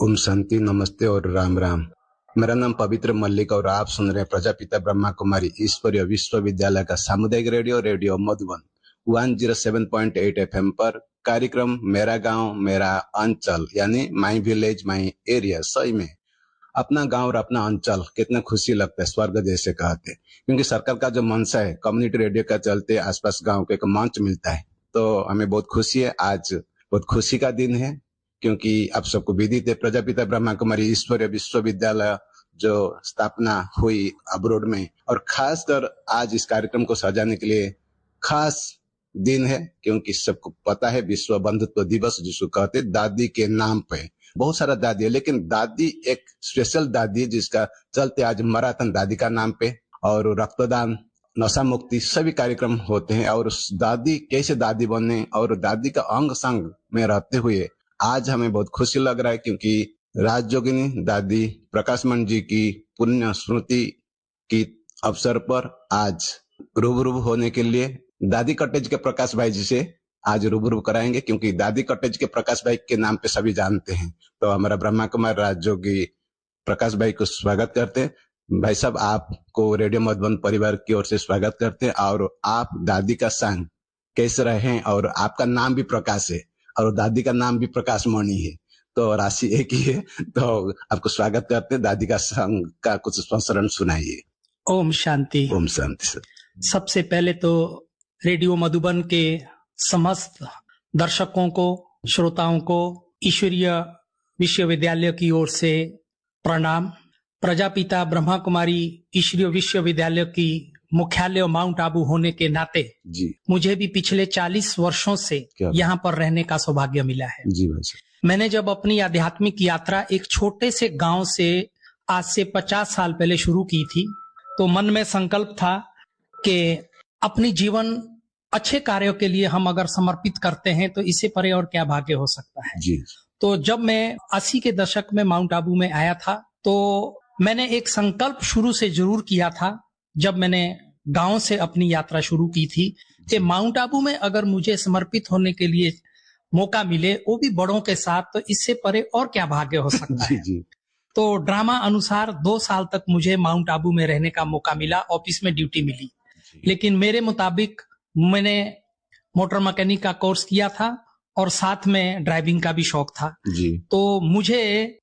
ओम शांति, नमस्ते और राम राम। मेरा नाम पवित्र मल्लिक और आप सुन रहे हैं प्रजापिता ब्रह्मा कुमारी ईश्वरीय विश्वविद्यालय का सामुदायिक रेडियो मधुबन 107.8 FM पर कार्यक्रम मेरा गांव मेरा अंचल यानी माई विलेज माई एरिया। सही में अपना गांव और अपना अंचल कितना खुशी लगता है, स्वर्ग जैसे कहते हैं। क्योंकि सरकार का जो मंशा है कम्युनिटी रेडियो का चलते आसपास गांव को एक मंच मिलता है, तो हमें बहुत खुशी है। आज बहुत खुशी का दिन है क्योंकि आप सबको विदित है प्रजापिता ब्रह्मा कुमारी ईश्वरीय विश्वविद्यालय जो स्थापना हुई अब्रोड में, और खासकर आज इस कार्यक्रम को सजाने के लिए खास दिन है क्योंकि सबको पता है विश्व बंधुत्व दिवस जिसको कहते हैं दादी के नाम पे। बहुत सारा दादी है लेकिन दादी एक स्पेशल दादी है जिसका चलते आज मैराथन दादी का नाम पे और रक्तदान, नशा मुक्ति सभी कार्यक्रम होते हैं। और दादी कैसे दादी बने और दादी का अंग संग में रहते हुए आज हमें बहुत खुशी लग रहा है क्योंकि राजयोगिनी दादी प्रकाशमण जी की पुण्य स्मृति की अवसर पर आज रूबरू होने के लिए दादी कॉटेज के प्रकाश भाई जी से आज रूबरू कराएंगे क्योंकि दादी कॉटेज के प्रकाश भाई के नाम पे सभी जानते हैं। तो हमारा ब्रह्मा कुमार राजयोगी प्रकाश भाई को स्वागत करते हैं। भाई साहब, आपको रेडियो मधुबन परिवार की ओर से स्वागत करते हैं। और आप दादी का संग कैसे रहे, और आपका नाम भी प्रकाश है और दादी का नाम भी प्रकाश मणि है, तो राशि एक ही है। तो आपको स्वागत करते हैं। दादी का संग का कुछ संस्मरण सुनाइए। ओम शांति। ओम शांति सर। सबसे पहले तो रेडियो मधुबन के समस्त दर्शकों को, श्रोताओं को ईश्वरीय विश्वविद्यालय की ओर से प्रणाम। प्रजापिता ब्रह्मा कुमारी ईश्वरीय विश्वविद्यालय की मुख्यालय माउंट आबू होने के नाते जी मुझे भी पिछले 40 वर्षों से यहाँ पर रहने का सौभाग्य मिला है। जी भाई साहब। मैंने जब अपनी आध्यात्मिक यात्रा एक छोटे से गांव से आज से 50 साल पहले शुरू की थी, तो मन में संकल्प था कि अपनी जीवन अच्छे कार्यों के लिए हम अगर समर्पित करते हैं तो इससे परे और क्या भाग्य हो सकता है। जी। तो जब मैं 80 के दशक में माउंट आबू में आया था तो मैंने एक संकल्प शुरू से जरूर किया था जब मैंने गांव से अपनी यात्रा शुरू की थी कि माउंट आबू में अगर मुझे समर्पित होने के लिए मौका मिले, वो भी बड़ों के साथ, तो इससे परे और क्या भाग्य हो सकता है। जी। तो ड्रामा अनुसार 2 साल तक मुझे माउंट आबू में रहने का मौका मिला, ऑफिस में ड्यूटी मिली। लेकिन मेरे मुताबिक मैंने मोटर मैकेनिक का कोर्स किया था और साथ में ड्राइविंग का भी शौक था जी। तो मुझे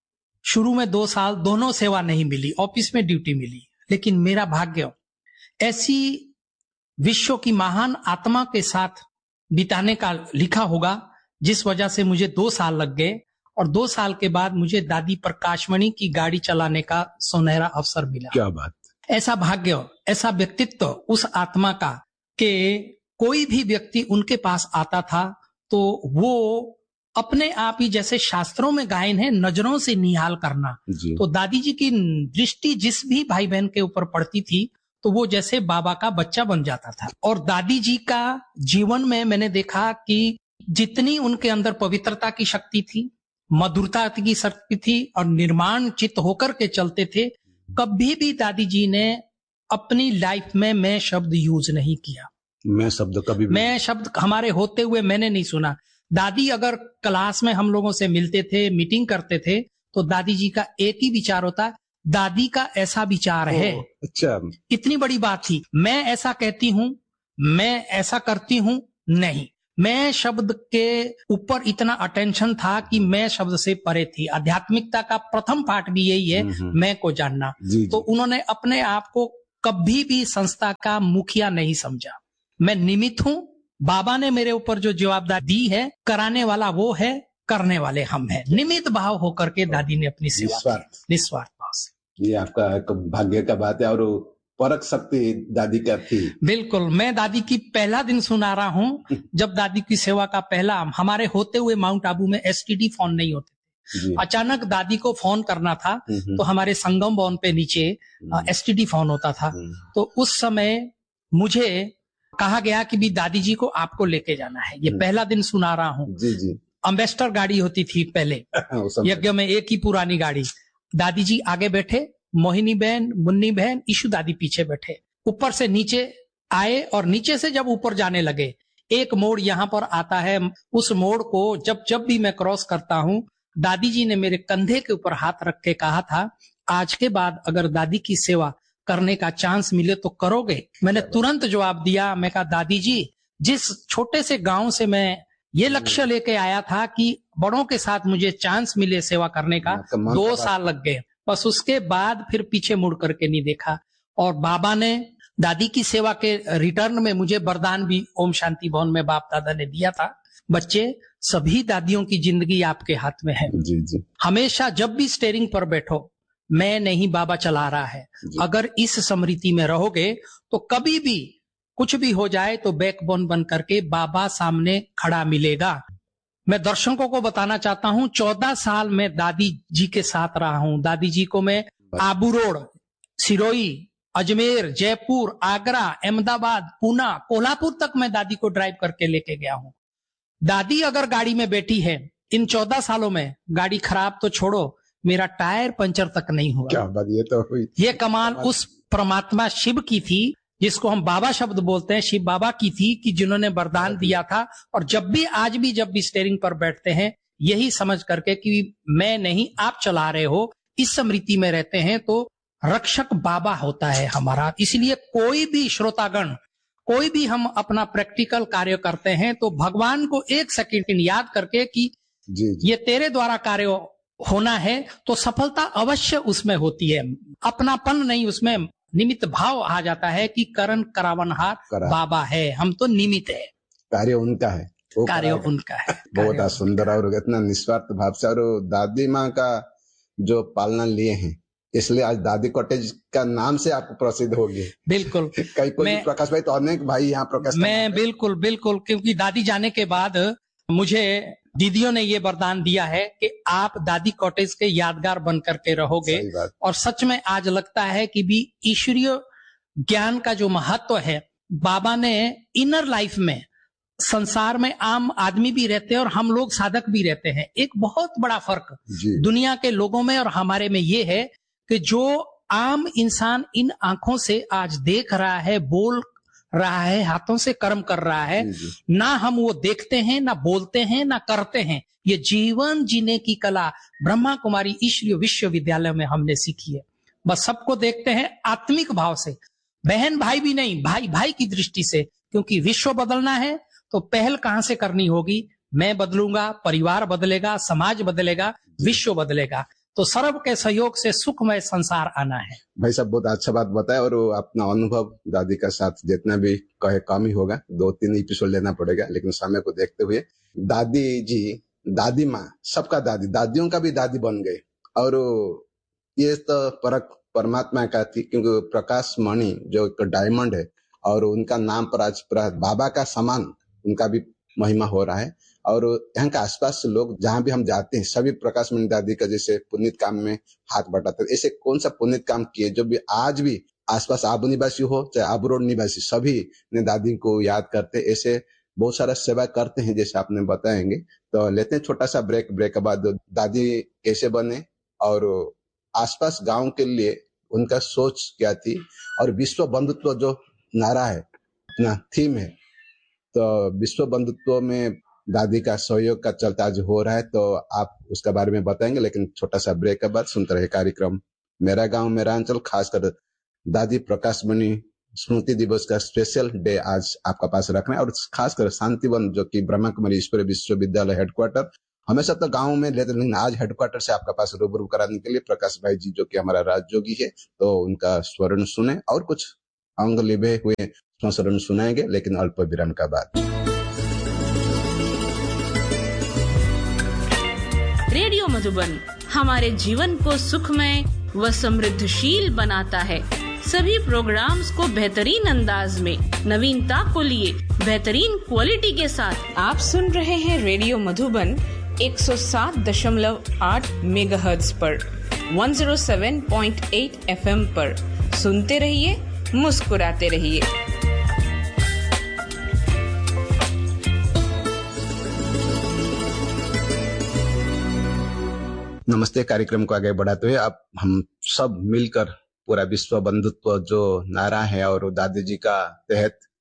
शुरू में 2 साल दोनों सेवा नहीं मिली, ऑफिस में ड्यूटी मिली। लेकिन मेरा भाग्य ऐसी विश्व की महान आत्मा के साथ बिताने का लिखा होगा जिस वजह से मुझे 2 साल लग गए, और 2 साल के बाद मुझे दादी प्रकाशमणि की गाड़ी चलाने का सुनहरा अवसर मिला। क्या बात। ऐसा भाग्य, ऐसा व्यक्तित्व उस आत्मा का कि कोई भी व्यक्ति उनके पास आता था तो वो अपने आप ही, जैसे शास्त्रों में गायन है, नजरों से निहाल करना। जी। तो दादी जी की दृष्टि जिस भी भाई बहन के ऊपर पड़ती थी तो वो जैसे बाबा का बच्चा बन जाता था। और दादी जी का जीवन में मैंने देखा कि जितनी उनके अंदर पवित्रता की शक्ति थी, मधुरता की शक्ति थी और निर्माण चित्त होकर के चलते थे, कभी भी दादी जी ने अपनी लाइफ में मैं शब्द यूज नहीं किया। मैं शब्द हमारे होते हुए मैंने नहीं सुना। दादी अगर क्लास में हम लोगों से मिलते थे, मीटिंग करते थे, तो दादी जी का एक ही विचार होता, दादी का ऐसा विचार है। अच्छा। इतनी बड़ी बात थी। मैं ऐसा कहती हूं, मैं ऐसा करती हूं, नहीं। मैं शब्द के ऊपर इतना अटेंशन था कि मैं शब्द से परे थी। आध्यात्मिकता का प्रथम पाठ भी यही है, मैं को जानना। जी। तो उन्होंने अपने आप को कभी भी संस्था का मुखिया नहीं समझा। मैं निमित्त हूं। बाबा ने मेरे ऊपर जो जवाबदारी दी है, कराने वाला वो है, करने वाले हम हैं। निमित्त भाव होकर के दादी ने अपनी सेवा की, निस्वार्थ भाव से। ये आपका भाग्य का बात है और परख शक्ति दादी का थी। बिल्कुल। मैं दादी की पहला दिन सुना रहा हूं जब दादी की सेवा का पहला, हमारे होते हुए माउंट आबू में एसटीडी फोन नहीं होते थे। अचानक दादी को फोन करना था तो हमारे संगम भवन पे नीचे एसटीडी फोन होता था। तो उस समय मुझे कहा गया कि भी दादी जी को आपको लेके जाना है। ये पहला दिन सुना रहा हूँ। जी। अम्बेस्टर गाड़ी होती थी पहले यज्ञ में, एक ही पुरानी गाड़ी। दादी जी आगे बैठे, मोहिनी बहन, मुन्नी बहन, ईशु दादी पीछे बैठे। ऊपर से नीचे आए और नीचे से जब ऊपर जाने लगे, एक मोड़ यहाँ पर आता है, उस मोड़ को जब भी मैं क्रॉस करता हूँ दादी जी ने मेरे कंधे के ऊपर हाथ रख के कहा था, आज के बाद अगर दादी की सेवा करने का चांस मिले तो करोगे? मैंने तुरंत जवाब दिया, मैं कहा दादी जी, जिस छोटे से गांव से मैं ये लक्ष्य लेके आया था कि बड़ों के साथ मुझे चांस मिले सेवा करने का, 2 साल लग गए। बस उसके बाद फिर पीछे मुड़ करके नहीं देखा। और बाबा ने दादी की सेवा के रिटर्न में मुझे वरदान भी ओम शांति भवन में बाप दादा ने दिया था, बच्चे सभी दादियों की जिंदगी आपके हाथ में है। जी जी। हमेशा जब भी स्टीयरिंग पर बैठो, मैं नहीं बाबा चला रहा है। अगर इस स्मृति में रहोगे तो कभी भी कुछ भी हो जाए तो बैकबोन बन करके बाबा सामने खड़ा मिलेगा। मैं दर्शकों को बताना चाहता हूं, 14 साल मैं दादी जी के साथ रहा हूं। दादी जी को मैं आबू रोड, सिरोही, अजमेर, जयपुर, आगरा, अहमदाबाद, पूना, कोल्हापुर तक मैं दादी को ड्राइव करके लेके गया हूं। दादी अगर गाड़ी में बैठी है, इन 14 सालों में गाड़ी खराब तो छोड़ो, मेरा टायर पंचर तक नहीं हुआ। क्या बात, ये तो हुई। ये कमाल उस परमात्मा शिव की थी, जिसको हम बाबा शब्द बोलते हैं, शिव बाबा की थी, कि जिन्होंने वरदान दिया था। और जब भी स्टीयरिंग पर बैठते हैं, यही समझ करके कि मैं नहीं आप चला रहे हो, इस स्मृति में रहते हैं तो रक्षक बाबा होता है हमारा। इसलिए कोई भी श्रोतागण, कोई भी हम अपना प्रैक्टिकल कार्य करते हैं तो भगवान को 1 सेकंड याद करके कि जी। ये तेरे द्वारा कार्य होना है, तो सफलता अवश्य उसमें होती है। अपनापन नहीं, उसमें निमित्त भाव आ जाता है कि करण करावनहार बाबा है, हम तो निमित्त है, कार्य उनका है, कार्य उनका है। बहुत सुंदर और इतना निस्वार्थ भाव से। और दादी माँ का जो पालना लिए हैं, इसलिए आज दादी कॉटेज का नाम से आप प्रसिद्ध हो गए। बिल्कुल। कई कोई प्रकाश भाई तो अनेक भाई यहाँ प्रकाश, मैं बिल्कुल बिल्कुल, क्योंकि दादी जाने के बाद मुझे दीदियों ने ये वरदान दिया है कि आप दादी कॉटेज के यादगार बन करके रहोगे। और सच में आज लगता है कि भी ईश्वरीय ज्ञान का जो महत्व है, बाबा ने इनर लाइफ में, संसार में आम आदमी भी रहते हैं और हम लोग साधक भी रहते हैं। एक बहुत बड़ा फर्क दुनिया के लोगों में और हमारे में ये है कि जो आम इंसान इन आंखों से आज देख रहा है, बोल रहा है, हाथों से कर्म कर रहा है, ना हम वो देखते हैं, ना बोलते हैं, ना करते हैं। ये जीवन जीने की कला ब्रह्मा कुमारी ईश्वरीय विश्वविद्यालय में हमने सीखी है। बस सबको देखते हैं आत्मिक भाव से, बहन भाई भी नहीं, भाई भाई की दृष्टि से। क्योंकि विश्व बदलना है तो पहल कहां से करनी होगी? मैं बदलूंगा, परिवार बदलेगा, समाज बदलेगा, विश्व बदलेगा। तो सर्व के सहयोग से सुखमय संसार आना है। भाई साहब बहुत अच्छा बात बताया। और अपना अनुभव दादी का साथ जितना भी कहे कम ही होगा, 2-3 एपिसोड लेना पड़ेगा, लेकिन समय को देखते हुए दादी जी, दादी माँ, सबका दादी, दादियों का भी दादी बन गए। और ये तो परमात्मा का थी, क्योंकि प्रकाश मणि जो डायमंड है, और उनका नाम पर आज बाबा का समान उनका भी महिमा हो रहा है। और यहाँ के आसपास लोग जहां भी हम जाते हैं, सभी प्रकाश मणि दादी का जैसे पुण्य काम में हाथ बटाते हैं। ऐसे कौन सा पुण्य काम किए जो भी आज भी आसपास आबू निवासी हो चाहे आबू रोड निवासी, सभी ने दादी को याद करते, ऐसे बहुत सारा सेवा करते हैं, जैसे आपने बताएंगे। तो लेते हैं छोटा सा ब्रेक के बाद दादी कैसे बने और आसपास गांव के लिए उनका सोच क्या थी, और विश्व बंधुत्व जो नारा है, अपना थीम है, तो विश्व बंधुत्व में दादी का सहयोग का चलता आज हो रहा है, तो आप उसके बारे में बताएंगे। लेकिन छोटा सा ब्रेक के बाद सुनते रहे कार्यक्रम मेरा गांव मेरा अंचल। खासकर दादी प्रकाश मणि स्मृति दिवस का स्पेशल डे आज आपका पास रखना है। और खासकर शांतिवन जो कि ब्रह्मा कुमारी ईश्वरीय विश्वविद्यालय हेडक्वार्टर, हमेशा तो गाँव में लेते, लेकिन आज हेडक्वार्टर से आपका पास रूबरू कराने के लिए प्रकाश भाई जी जो कि हमारा राजयोगी है, तो उनका स्वरण सुने और कुछ अंग लिभे हुए स्वरण सुनाएंगे, लेकिन अल्प विराम का बाद। रेडियो मधुबन हमारे जीवन को सुखमय व समृद्धशील बनाता है। सभी प्रोग्राम्स को बेहतरीन अंदाज में, नवीनता को लिए बेहतरीन क्वालिटी के साथ आप सुन रहे हैं रेडियो मधुबन 107.8 मेगाहर्ट्ज पर, 107.8 FM पर। सुनते रहिए, मुस्कुराते रहिए। नमस्ते। कार्यक्रम को आगे बढ़ाते हुए अब हम सब मिलकर पूरा विश्व बंधुत्व जो नारा है और दादी जी का तहत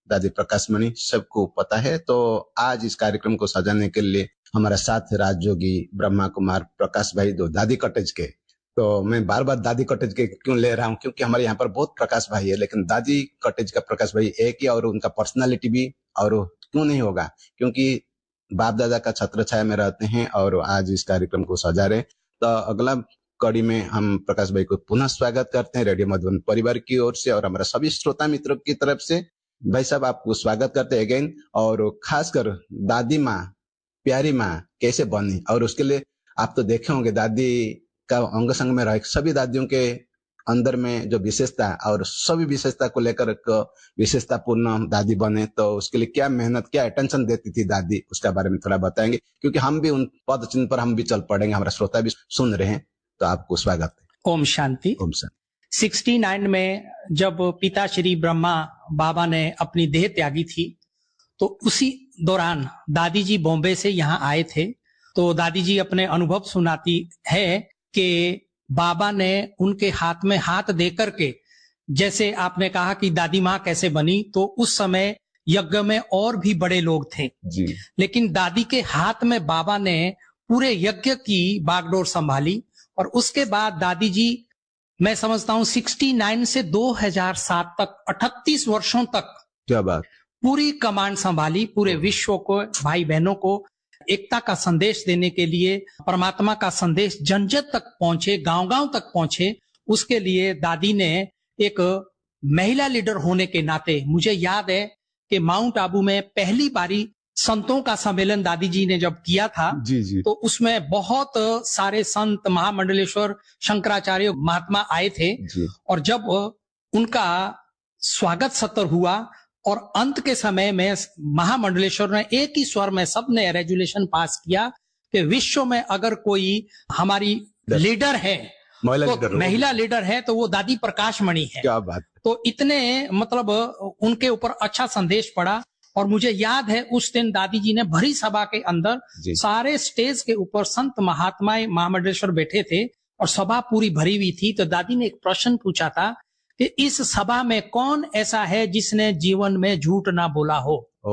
दादी प्रकाशमणि सबको पता है। तो आज इस कार्यक्रम को सजाने के लिए हमारा साथ राजयोगी ब्रह्मा कुमार प्रकाश भाई, दो दादी कॉटेज के। तो मैं बार बार दादी कॉटेज के क्यों ले रहा हूँ, क्योंकि हमारे यहाँ पर बहुत प्रकाश भाई है, लेकिन दादी कॉटेज का प्रकाश भाई एक ही, और उनका पर्सनालिटी भी, और क्यों नहीं होगा, क्योंकि बाप दादा का छत्र छाया में रहते हैं और आज इस कार्यक्रम को सजा रहे। तो अगला कड़ी में हम प्रकाश भाई को पुनः स्वागत करते हैं रेडियो मधुबन परिवार की ओर से और हमारा सभी श्रोता मित्रों की तरफ से। भाई साहब, आपको स्वागत करते हैं अगेन। और खासकर दादी माँ, प्यारी माँ कैसे बनी, और उसके लिए आप तो देखे होंगे दादी का अंग संग में रहे सभी दादियों के अंदर में जो विशेषता, और सभी विशेषता को लेकर विशेषता पूर्ण दादी बने, तो उसके लिए क्या मेहनत, क्या अटेंशन देती थी दादी, उसके बारे में थोड़ा बताएंगे, क्योंकि हम भी उन पद चिन्ह पर हम भी चल पड़ेंगे, हमारा श्रोता भी सुन रहे हैं। तो आपको स्वागत है। ओम शांति। ओम शांति। 69 में जब पिता श्री ब्रह्मा बाबा ने अपनी देह त्यागी थी, तो उसी दौरान दादी जी बॉम्बे से यहाँ आए थे। तो दादी जी अपने अनुभव सुनाती है कि बाबा ने उनके हाथ में हाथ दे करके, जैसे आपने कहा कि दादी माँ कैसे बनी, तो उस समय यज्ञ में और भी बड़े लोग थे जी, लेकिन दादी के हाथ में बाबा ने पूरे यज्ञ की बागडोर संभाली। और उसके बाद दादी जी, मैं समझता हूं 69 से 2007 तक 38 वर्षों तक क्या बात, पूरी कमांड संभाली, पूरे विश्व को, भाई बहनों को एकता का संदेश देने के लिए, परमात्मा का संदेश जन जन तक पहुंचे, गांव-गांव तक पहुंचे, उसके लिए दादी ने एक महिला लीडर होने के नाते, मुझे याद है कि माउंट आबू में पहली बारी संतों का सम्मेलन दादी जी ने जब किया था, जी जी, तो उसमें बहुत सारे संत, महामंडलेश्वर, शंकराचार्य, महात्मा आए थे जी। और जब उनका स्वागत सत्र हुआ और अंत के समय में महामंडलेश्वर ने एक ही स्वर में सबने रेजुलेशन पास किया कि विश्व में अगर कोई हमारी लीडर है, महिला लीडर है, तो वो दादी प्रकाशमणि है। क्या बात। तो इतने मतलब उनके ऊपर अच्छा संदेश पड़ा। और मुझे याद है उस दिन दादी जी ने भरी सभा के अंदर, सारे स्टेज के ऊपर संत महात्माएं महामंडलेश्वर बैठे थे और सभा पूरी भरी हुई थी। तो दादी ने एक प्रश्न पूछा था कि इस सभा में कौन ऐसा है जिसने जीवन में झूठ ना बोला हो।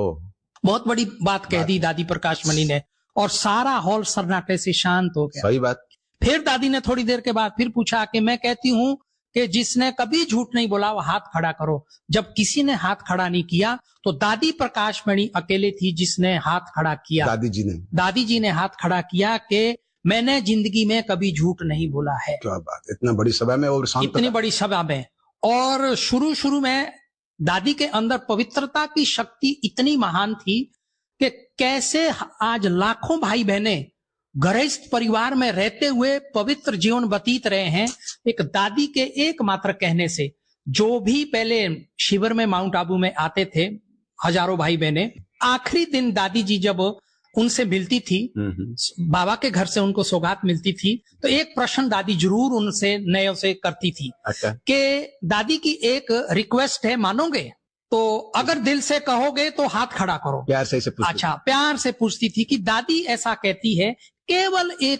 बहुत बड़ी बात कह दी दादी प्रकाशमणि ने, और सारा हॉल सन्नाटे से शांत हो गया। सही बात। फिर दादी ने थोड़ी देर के बाद फिर पूछा कि मैं कहती हूं कि जिसने कभी झूठ नहीं बोला वो हाथ खड़ा करो। जब किसी ने हाथ खड़ा नहीं किया तो दादी प्रकाशमणि अकेले थी जिसने हाथ खड़ा किया। दादी जी ने हाथ खड़ा किया कि मैंने जिंदगी में कभी झूठ नहीं बोला है। क्या बात, इतना बड़ी सभा में, और इतनी बड़ी सभा में। और शुरू में दादी के अंदर पवित्रता की शक्ति इतनी महान थी कि कैसे आज लाखों भाई बहने गृहस्थ परिवार में रहते हुए पवित्र जीवन व्यतीत रहे हैं, एक दादी के एकमात्र कहने से। जो भी पहले शिविर में माउंट आबू में आते थे हजारों भाई बहने, आखिरी दिन दादी जी जब उनसे मिलती थी, बाबा के घर से उनको सौगात मिलती थी, तो एक प्रश्न दादी जरूर उनसे नए से करती थी कि दादी की एक रिक्वेस्ट है, मानोगे? तो अगर दिल से कहोगे तो हाथ खड़ा करो। प्यार से पूछती। अच्छा, प्यार से पूछती थी कि दादी ऐसा कहती है, केवल एक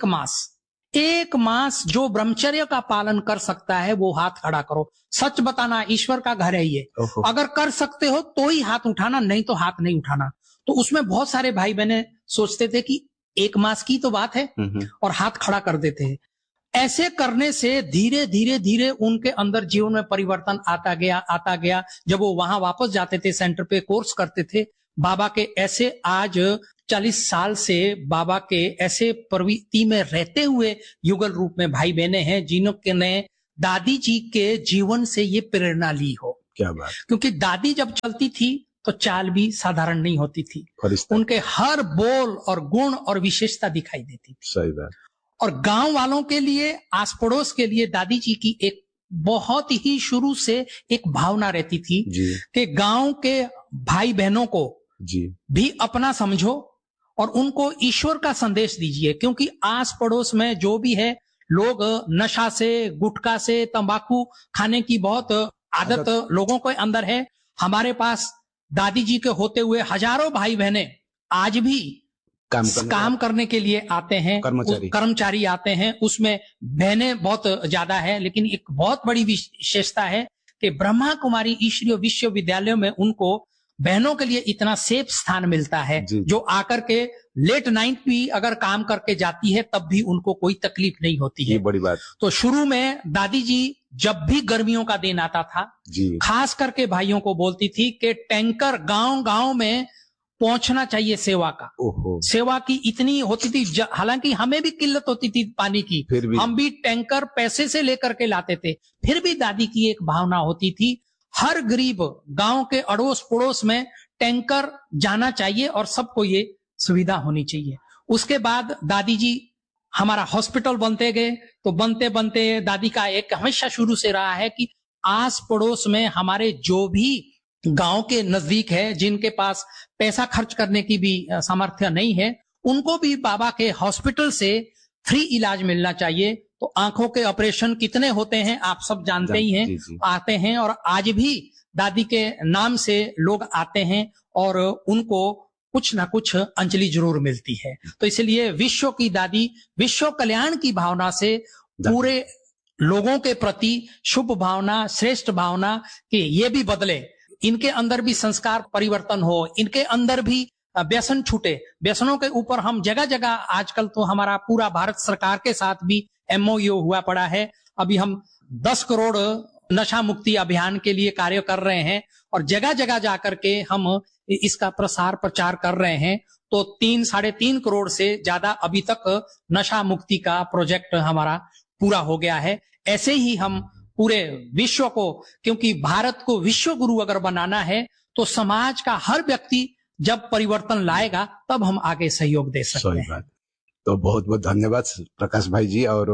मास जो ब्रह्मचर्य का पालन कर सकता है वो हाथ खड़ा करो। सच बताना, ईश्वर का घर है ये, अगर कर सकते हो तो ही हाथ उठाना, नहीं तो हाथ नहीं उठाना। तो उसमें बहुत सारे भाई बहने सोचते थे कि एक मास की तो बात है, और हाथ खड़ा कर देते हैं। ऐसे करने से धीरे धीरे उनके अंदर जीवन में परिवर्तन आता गया। जब वो वहां वापस जाते थे, सेंटर पे कोर्स करते थे, बाबा के ऐसे आज 40 साल से बाबा के ऐसे प्रवृत्ति में रहते हुए युगल रूप में भाई बहने हैं जिन्होंने दादी जी के जीवन से ये प्रेरणा ली हो। क्या बात। क्योंकि दादी जब चलती थी तो चाल भी साधारण नहीं होती थी, उनके हर बोल और गुण और विशेषता दिखाई देती थी। सही बात। और गांव वालों के लिए, आस पड़ोस के लिए दादी जी की एक बहुत ही शुरू से एक भावना रहती थी कि गांव के भाई बहनों को भी अपना समझो और उनको ईश्वर का संदेश दीजिए। क्योंकि आस पड़ोस में जो भी है, लोग नशा से, गुटखा से, तंबाकू खाने की बहुत आदत लोगों के अंदर है। हमारे पास दादी जी के होते हुए हजारों भाई बहने आज भी काम करने के लिए आते हैं, कर्मचारी आते हैं, उसमें बहनें बहुत ज्यादा है। लेकिन एक बहुत बड़ी विशेषता है कि ब्रह्मा कुमारी ईश्वरीय विश्वविद्यालय में उनको बहनों के लिए इतना सेफ स्थान मिलता है, जो आकर के लेट नाइट भी अगर काम करके जाती है तब भी उनको कोई तकलीफ नहीं होती है। ये बड़ी बात। तो शुरू में दादी जी जब भी गर्मियों का दिन आता था खास करके भाइयों को बोलती थी कि टैंकर गांव गांव में पहुंचना चाहिए सेवा का। सेवा की इतनी होती थी, हालांकि हमें भी किल्लत होती थी पानी की, हम भी टैंकर पैसे से लेकर के लाते थे, फिर भी दादी की एक भावना होती थी हर गरीब गांव के अड़ोस पड़ोस में टैंकर जाना चाहिए और सबको ये सुविधा होनी चाहिए। उसके बाद दादी जी हमारा हॉस्पिटल बनते गए, तो बनते बनते दादी का एक हमेशा शुरू से रहा है कि आस पड़ोस में हमारे जो भी गांव के नजदीक है, जिनके पास पैसा खर्च करने की भी सामर्थ्य नहीं है, उनको भी बाबा के हॉस्पिटल से फ्री इलाज मिलना चाहिए। तो आंखों के ऑपरेशन कितने होते हैं आप सब जानते ही हैं, आते हैं, और आज भी दादी के नाम से लोग आते हैं और उनको कुछ ना कुछ अंजलि जरूर मिलती है। तो इसलिए विश्व की दादी विश्व कल्याण की भावना से पूरे लोगों के प्रति शुभ भावना, श्रेष्ठ भावना कि ये भी बदले, इनके अंदर भी संस्कार परिवर्तन हो, इनके अंदर भी व्यसन छूटे। व्यसनों के ऊपर हम जगह जगह आजकल तो हमारा पूरा भारत सरकार के साथ भी MOU हुआ पड़ा है। अभी हम 10 करोड़ नशा मुक्ति अभियान के लिए कार्य कर रहे हैं और जगह जगह जाकर के हम इसका प्रसार प्रचार कर रहे हैं। तो 3-3.5 करोड़ से ज्यादा अभी तक नशा मुक्ति का प्रोजेक्ट हमारा पूरा हो गया है। ऐसे ही हम पूरे विश्व को, क्योंकि भारत को विश्व गुरु अगर बनाना है तो समाज का हर व्यक्ति जब परिवर्तन लाएगा तब हम आगे सहयोग दे सकते हैं। तो बहुत बहुत धन्यवाद प्रकाश भाई जी। और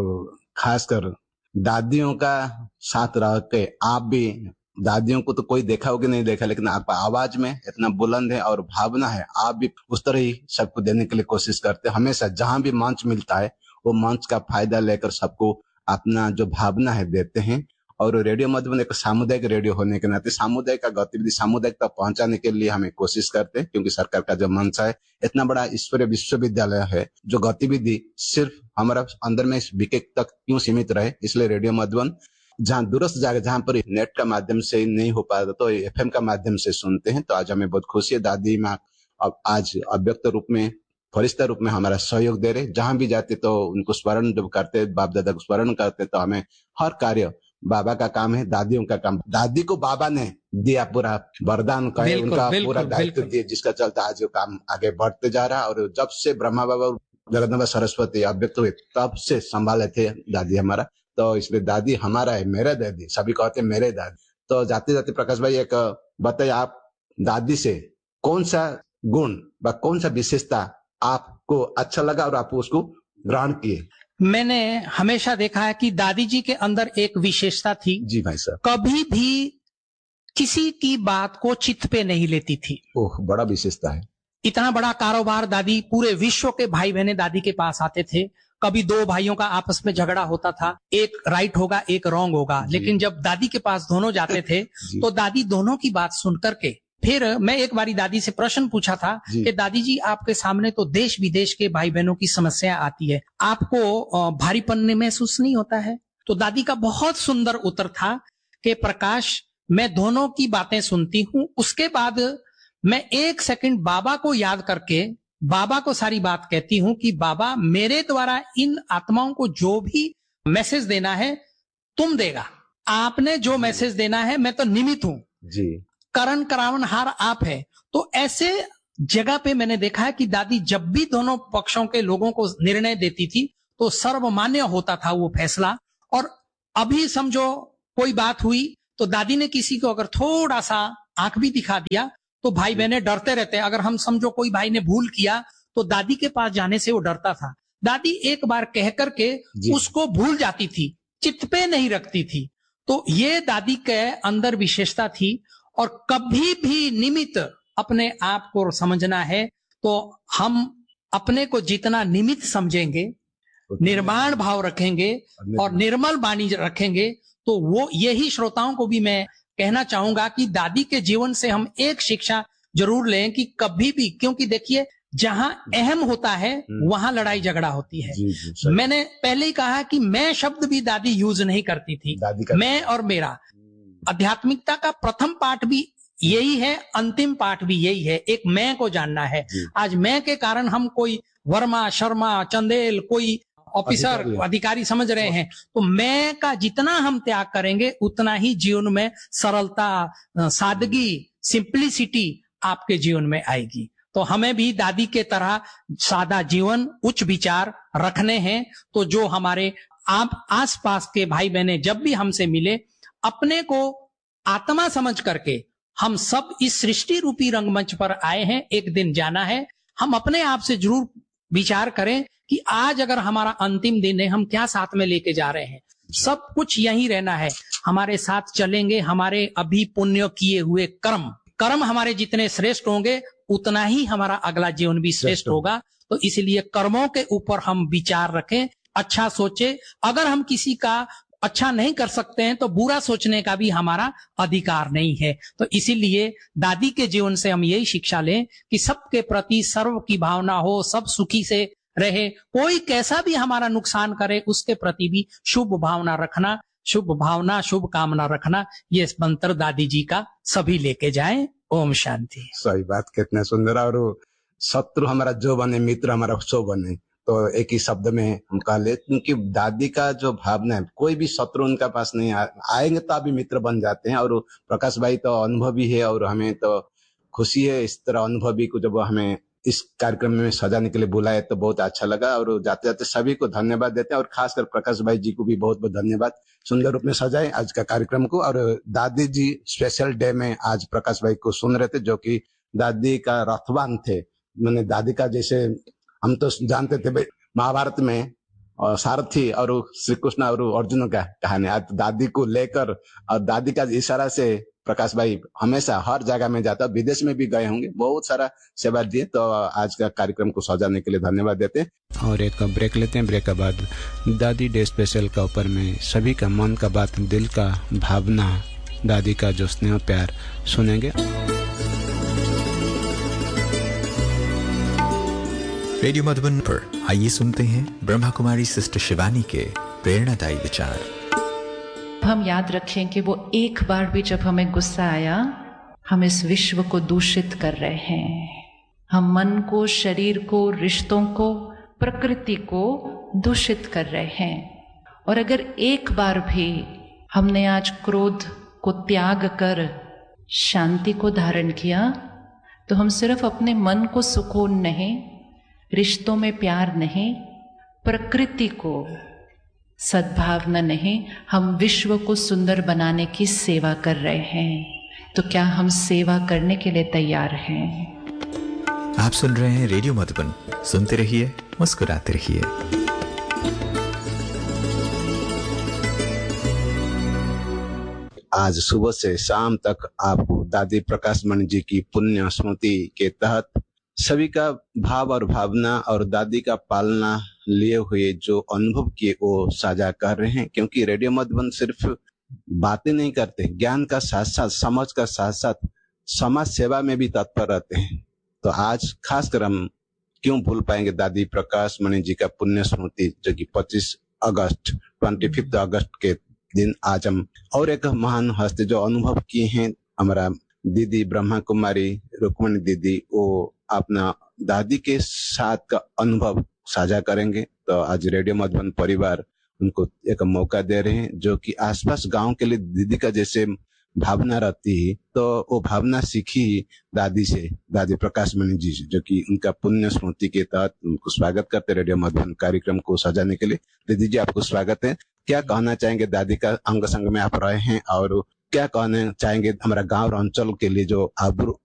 खासकर दादियों का साथ रह के, आप भी दादियों को तो कोई देखा होगा नहीं देखा, लेकिन आपका आवाज में इतना बुलंद है और भावना है, आप भी उस तरह ही सबको देने के लिए कोशिश करते हैं। हमेशा जहां भी मंच मिलता है वो मंच का फायदा लेकर सबको अपना जो भावना है देते हैं। और रेडियो मधुबन एक सामुदायिक रेडियो होने के नाते सामुदायिक का गतिविधि सामुदायिक तक पहुंचाने के लिए हमें कोशिश करते हैं, क्योंकि सरकार का जो मंच है, इतना बड़ा ईश्वरीय विश्वविद्यालय है, जो गतिविधि सिर्फ हमारा अंदर में बीके तक क्यों सीमित रहे, इसलिए रेडियो मधुबन जहाँ दूरस्थ जगह जहाँ पर नेट का माध्यम से नहीं हो पाता तो FM का माध्यम से सुनते हैं। तो आज हमें बहुत खुशी है, दादी माँ अब आज अव्यक्त रूप में, फरिश्ता रूप में हमारा सहयोग दे रहे। जहां भी जाते तो उनको स्मरण जब करते, बाप दादा को स्मरण करते, तो हमें हर कार्य बाबा का काम है, दादियों का काम। दादी को बाबा ने दिया पूरा वरदान का, उनका पूरा दायित्व दिया, जिसका चलता आज काम आगे बढ़ते जा रहा। और जब से ब्रह्मा बाबा जगदम्बा सरस्वती अव्यक्त हुए तब से संभाले थे दादी हमारा। तो इसलिए दादी हमारा है, मेरे दादी, सभी कहते हैं मेरे दादी। तो जाते जाते प्रकाश भाई एक बताइए, आप दादी से कौन सा गुण व कौन सा विशेषता आपको अच्छा लगा और आप उसको ग्रहण किए? मैंने हमेशा देखा है कि दादी जी के अंदर एक विशेषता थी। जी भाई साहब। कभी भी किसी की बात को चित्त पे नहीं लेती थी। ओह, बड़ा विशेषता है। इतना बड़ा कारोबार, दादी पूरे विश्व के भाई बहने दादी के पास आते थे। कभी 2 भाइयों का आपस में झगड़ा होता था, एक राइट होगा एक रॉन्ग होगा, लेकिन जब दादी के पास दोनों जाते थे तो दादी दोनों की बात सुन करके, फिर मैं एक बारी दादी से प्रश्न पूछा था कि दादी जी आपके सामने तो देश विदेश के भाई बहनों की समस्या आती है, आपको भारीपन महसूस नहीं होता है? तो दादी का बहुत सुंदर उत्तर था कि प्रकाश, मैं दोनों की बातें सुनती हूँ, उसके बाद मैं 1 सेकंड बाबा को याद करके बाबा को सारी बात कहती हूँ कि बाबा मेरे द्वारा इन आत्माओं को जो भी मैसेज देना है तुम देगा, आपने जो मैसेज देना है मैं तो निमित्त हूँ जी, करण करावनहार आप है। तो ऐसे जगह पे मैंने देखा है कि दादी जब भी दोनों पक्षों के लोगों को निर्णय देती थी तो सर्वमान्य होता था वो फैसला। और अभी समझो कोई बात हुई तो दादी ने किसी को अगर थोड़ा सा आंख भी दिखा दिया तो भाई बहने डरते रहते। अगर हम समझो कोई भाई ने भूल किया तो दादी के पास जाने से वो डरता था। दादी एक बार कह करके उसको भूल जाती थी, चित्त पे नहीं रखती थी। तो ये दादी के अंदर विशेषता थी। और कभी भी निमित्त अपने आप को समझना है तो हम अपने को जितना निमित्त समझेंगे, निर्माण भाव रखेंगे और निर्मल वाणी रखेंगे, तो वो यही श्रोताओं को भी मैं कहना चाहूंगा कि दादी के जीवन से हम एक शिक्षा जरूर लें कि कभी भी, क्योंकि देखिए जहां अहम होता है वहां लड़ाई झगड़ा होती है। मैंने पहले ही कहा कि मैं शब्द भी दादी यूज नहीं करती थी, मैं और मेरा। आध्यात्मिकता का प्रथम पाठ भी यही है, अंतिम पाठ भी यही है, एक मैं को जानना है। आज मैं के कारण हम कोई वर्मा, शर्मा, चंदेल, कोई ऑफिसर, अधिकारी समझ रहे हैं, तो मैं का जितना हम त्याग करेंगे उतना ही जीवन में सरलता, सादगी, सिंप्लिसिटी आपके जीवन में आएगी। तो हमें भी दादी के तरह सादा जीवन, उच्च विचार रखने हैं। तो जो हमारे आप आसपास के भाई बहने जब भी हमसे मिले, अपने को आत्मा समझ करके, हम सब इस सृष्टि रूपी रंगमंच पर आए हैं, एक दिन जाना है। हम अपने आप से जरूर विचार करें कि आज अगर हमारा अंतिम दिन है, हम क्या साथ में लेके जा रहे हैं। सब कुछ यहीं रहना है, हमारे साथ चलेंगे हमारे अभी पुण्य किए हुए कर्म हमारे जितने श्रेष्ठ होंगे उतना ही हमारा अगला जीवन भी श्रेष्ठ होगा। तो इसलिए कर्मों के ऊपर हम विचार रखें, अच्छा सोचे। अगर हम किसी का अच्छा नहीं कर सकते हैं तो बुरा सोचने का भी हमारा अधिकार नहीं है। तो इसीलिए दादी के जीवन से हम यही शिक्षा लें कि सबके प्रति सर्व की भावना हो, सब सुखी से रहे, कोई कैसा भी हमारा नुकसान करे उसके प्रति भी शुभ भावना रखना, शुभ भावना, शुभ कामना रखना, ये मंत्र दादी जी का सभी लेके जाएं। ओम शांति। सही बात, कितने सुंदर। और शत्रु हमारा जो बने, मित्र हमारा सो बने, तो एक ही शब्द में हम कह ले, क्योंकि दादी का जो भावना है, कोई भी शत्रु उनका पास नहीं आएंगे तो अभी मित्र बन जाते हैं। और प्रकाश भाई तो अनुभवी है और हमें तो खुशी है इस तरह अनुभवी को जब हमें इस कार्यक्रम में सजाने के लिए बुलाए तो बहुत अच्छा लगा। और जाते जाते सभी को धन्यवाद देते हैं और खासकर प्रकाश भाई जी को भी बहुत बहुत धन्यवाद, सुंदर रूप में सजाए आज का कार्यक्रम को। और दादी जी स्पेशल डे में आज प्रकाश भाई को सुन रहे थे, जो कि दादी का रथवान थे। मैंने दादी का, जैसे हम तो जानते थे महाभारत में सारथी और श्री कृष्ण और अर्जुन का कहानी, आज दादी को लेकर और दादी का इशारा से प्रकाश भाई हमेशा हर जगह में जाता, विदेश में भी गए होंगे, बहुत सारा सेवा दिए। तो आज का कार्यक्रम को सजाने के लिए धन्यवाद देते हैं और एक ब्रेक लेते हैं। ब्रेक के बाद दादी डे स्पेशल का ऊपर में सभी का मन का बात, दिल का भावना, दादी का जो स्नेह प्यार सुनेंगे। रेडियो मधुबन पर आइए सुनते हैं ब्रह्मा कुमारी सिस्टर शिवानी के प्रेरणादायी विचार। हम याद रखें कि वो एक बार भी जब हमें गुस्सा आया, हम इस विश्व को दूषित कर रहे हैं। हम मन को, शरीर को, रिश्तों को, प्रकृति को दूषित कर रहे हैं। और अगर एक बार भी हमने आज क्रोध को त्याग कर शांति को धारण किया, तो हम सिर्फ अपने मन को सुकून नहीं, रिश्तों में प्यार नहीं, प्रकृति को सद्भावना नहीं, हम विश्व को सुंदर बनाने की सेवा कर रहे हैं। तो क्या हम सेवा करने के लिए तैयार हैं? आप सुन रहे हैं रेडियो मधुबन, सुनते रहिए, मुस्कुराते रहिए। आज सुबह से शाम तक आपको दादी प्रकाश मणि जी की पुण्य स्मृति के तहत सभी का भाव और भावना और दादी का पालना लिए हुए जो अनुभव किए वो साझा कर रहे हैं। क्योंकि रेडियो मधुबन सिर्फ बातें नहीं करते, ज्ञान का साथ साथ, समझ का साथ साथ समाज सेवा में भी तत्पर रहते हैं। तो आज खासकर हम क्यों भूल पाएंगे दादी प्रकाश मणि जी का पुण्य स्मृति, जो कि 25 अगस्त के दिन आज हम और एक महान हस्ती जो अनुभव किए हैं, हमारा दीदी ब्रह्मा कुमारी रुक्मणी दीदी, वो अपना दादी के साथ का अनुभव साझा करेंगे। तो आज रेडियो मधुबन परिवार उनको एक मौका दे रहे हैं, जो कि आसपास गांव के लिए दीदी का जैसे भावना रहती है, तो वो भावना सीखी दादी से, दादी प्रकाश मणि जी से, जो कि उनका पुण्य स्मृति के तहत उनको स्वागत करते रेडियो मधुबन कार्यक्रम को सजाने के लिए। दीदी जी आपको स्वागत है। क्या कहना चाहेंगे, दादी का अंग संग में आप रहे हैं, और क्या कहना चाहेंगे हमारा गांव और अंचल के लिए जो